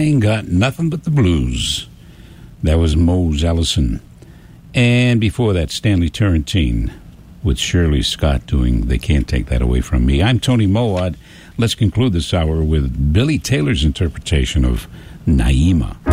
ain't got nothing but the blues. That was Mose Ellison. And before that, Stanley Turrentine with Shirley Scott doing They Can't Take That Away From Me. I'm Tony Mowat. Let's conclude this hour with Billy Taylor's interpretation of Naima.